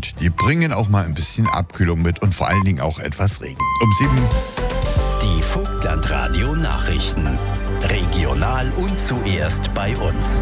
und die bringen auch mal ein bisschen Abkühlung mit und vor allen Dingen auch etwas Regen. Um 7. Die Vogtlandradio Nachrichten. Regional und zuerst bei uns.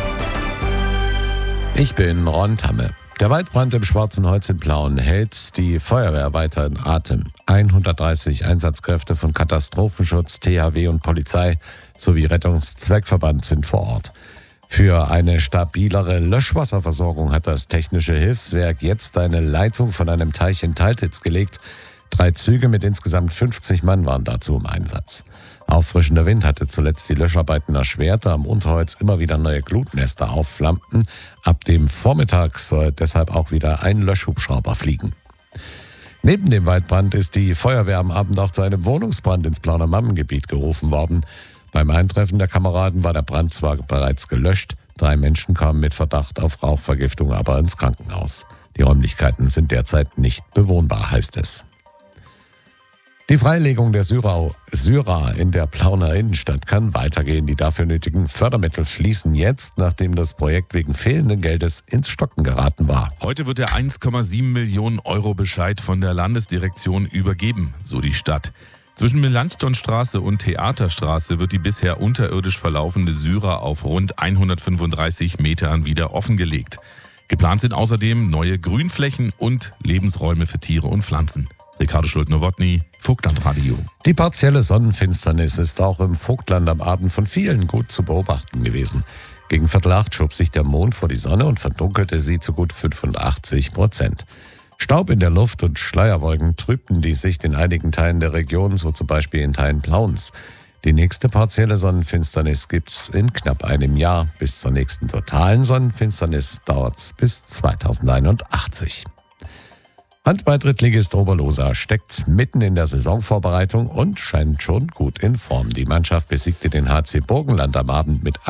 Ich bin Ron Tamme. Der Waldbrand im Schwarzenholz in Plauen hält die Feuerwehr weiter in Atem. 130 Einsatzkräfte von Katastrophenschutz, THW und Polizei sowie Rettungszweckverband sind vor Ort. Für eine stabilere Löschwasserversorgung hat das Technische Hilfswerk jetzt eine Leitung von einem Teich in Taltitz gelegt. 3 Züge mit insgesamt 50 Mann waren dazu im Einsatz. Auffrischender Wind hatte zuletzt die Löscharbeiten erschwert, da am Unterholz immer wieder neue Glutnester aufflammten. Ab dem Vormittag soll deshalb auch wieder ein Löschhubschrauber fliegen. Neben dem Waldbrand ist die Feuerwehr am Abend auch zu einem Wohnungsbrand ins Plauner Mammengebiet gerufen worden. Beim Eintreffen der Kameraden war der Brand zwar bereits gelöscht, 3 Menschen kamen mit Verdacht auf Rauchvergiftung aber ins Krankenhaus. Die Räumlichkeiten sind derzeit nicht bewohnbar, heißt es. Die Freilegung der Syrer in der Plauner Innenstadt kann weitergehen. Die dafür nötigen Fördermittel fließen jetzt, nachdem das Projekt wegen fehlenden Geldes ins Stocken geraten war. Heute wird der 1,7 Millionen Euro Bescheid von der Landesdirektion übergeben, so die Stadt. Zwischen Melanchthonstraße und Theaterstraße wird die bisher unterirdisch verlaufende Syrer auf rund 135 Metern wieder offengelegt. Geplant sind außerdem neue Grünflächen und Lebensräume für Tiere und Pflanzen. Ricardo Schult-Nowotny, Vogtlandradio. Die partielle Sonnenfinsternis ist auch im Vogtland am Abend von vielen gut zu beobachten gewesen. Gegen 7:15 schob sich der Mond vor die Sonne und verdunkelte sie zu gut 85%. Staub in der Luft und Schleierwolken trübten die Sicht in einigen Teilen der Region, so zum Beispiel in Teilen Plauens. Die nächste partielle Sonnenfinsternis gibt's in knapp einem Jahr. Bis zur nächsten totalen Sonnenfinsternis dauert's bis 2081. Handball-Drittligist Oberlosa steckt mitten in der Saisonvorbereitung und scheint schon gut in Form. Die Mannschaft besiegte den HC Burgenland am Abend mit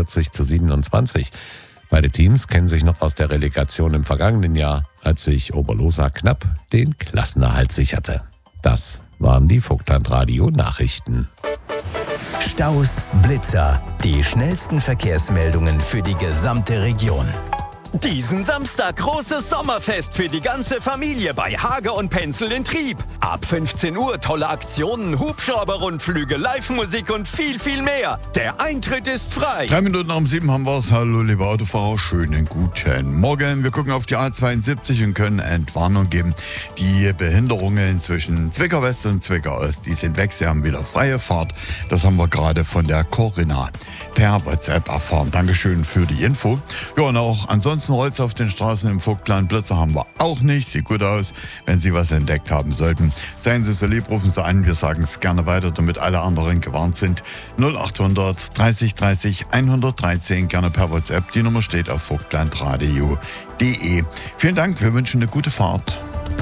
41:27. Beide Teams kennen sich noch aus der Relegation im vergangenen Jahr, als sich Oberlosa knapp den Klassenerhalt sicherte. Das waren die Vogtlandradio-Nachrichten. Staus, Blitzer, die schnellsten Verkehrsmeldungen für die gesamte Region. Diesen Samstag großes Sommerfest für die ganze Familie bei Hage und Penzel in Trieb. Ab 15 Uhr tolle Aktionen, Hubschrauber-Rundflüge, Live-Musik und viel, viel mehr. Der Eintritt ist frei. 3 Minuten um 7 haben wir es. Hallo, liebe Autofahrer, schönen guten Morgen. Wir gucken auf die A72 und können Entwarnung geben. Die Behinderungen zwischen Zwickau West und Zwickau Ost, die sind weg. Sie haben wieder freie Fahrt. Das haben wir gerade von der Corinna per WhatsApp erfahren. Dankeschön für die Info. Ja, und auch ansonsten Holz auf den Straßen im Vogtland. Blitzer haben wir auch nicht. Sieht gut aus. Wenn Sie was entdeckt haben sollten, seien Sie so lieb, rufen Sie an. Wir sagen es gerne weiter, damit alle anderen gewarnt sind. 0800 30 30 113, gerne per WhatsApp. Die Nummer steht auf vogtlandradio.de. Vielen Dank. Wir wünschen eine gute Fahrt.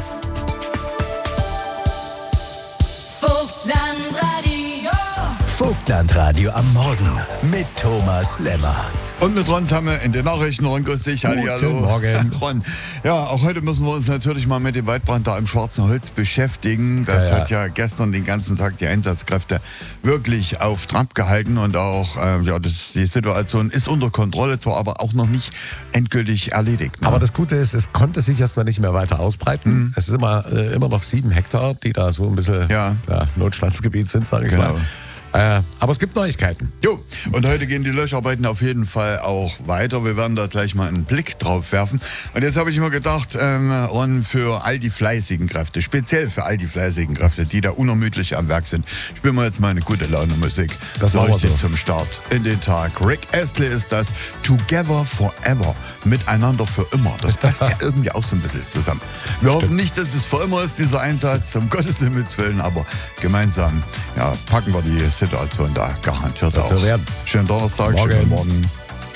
Vogtlandradio am Morgen mit Thomas Lemmer. Und mit Ron Tamme in den Nachrichten. Ron, grüß dich. Hallihallo. Guten Morgen. Ron, ja, auch heute müssen wir uns natürlich mal mit dem Waldbrand da im Schwarzenholz beschäftigen. Das hat ja gestern den ganzen Tag die Einsatzkräfte wirklich auf Trab gehalten. Und auch, die Situation ist unter Kontrolle, zwar aber auch noch nicht endgültig erledigt. Ne? Aber das Gute ist, es konnte sich erstmal nicht mehr weiter ausbreiten. Es ist immer noch 7 Hektar, die da so ein bisschen Notstandsgebiet sind, sage ich mal. Aber es gibt Neuigkeiten. Jo, und heute gehen die Löscharbeiten auf jeden Fall auch weiter. Wir werden da gleich mal einen Blick drauf werfen. Und jetzt habe ich mir gedacht, Ron, für all die fleißigen Kräfte, speziell für all die fleißigen Kräfte, die da unermüdlich am Werk sind, spielen wir jetzt mal eine gute Laune-Musik. Das war richtig zum Start in den Tag. Rick Astley ist das. Together Forever. Miteinander für immer. Das passt ja irgendwie auch so ein bisschen zusammen. Wir hoffen nicht, dass es für immer ist, dieser Einsatz, um Gottes Himmels Willen, aber gemeinsam packen wir die Situation da garantiert auch. Schönen Donnerstag, Morgen. schönen Morgen.